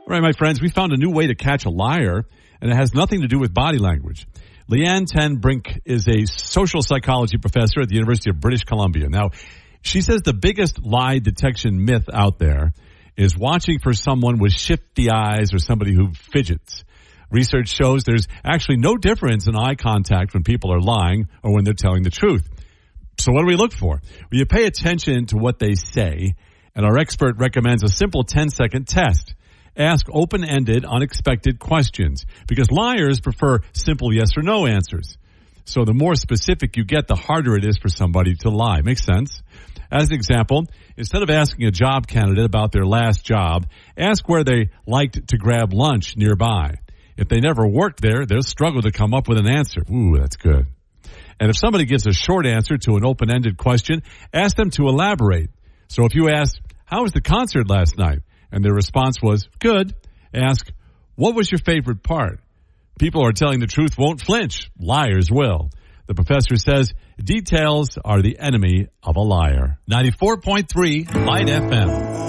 All right, my friends, we found a new way to catch a liar, and it has nothing to do with body language. Leanne Ten Brink is a social psychology professor at the University of British Columbia. Now, she says the biggest lie detection myth out there is watching for someone with shifty eyes or somebody who fidgets. Research shows there's actually no difference in eye contact when people are lying or when they're telling the truth. So what do we look for? Well, you pay attention to what they say, and our expert recommends a simple 10-second test. Ask open-ended, unexpected questions, because liars prefer simple yes or no answers. So the more specific you get, the harder it is for somebody to lie. Makes sense? As an example, instead of asking a job candidate about their last job, ask where they liked to grab lunch nearby. If they never worked there, they'll struggle to come up with an answer. Ooh, that's good. And if somebody gives a short answer to an open-ended question, ask them to elaborate. So if you ask, how was the concert last night? And their response was, good. Ask, what was your favorite part? People who are telling the truth won't flinch. Liars will. The professor says details are the enemy of a liar. 94.3 Light FM.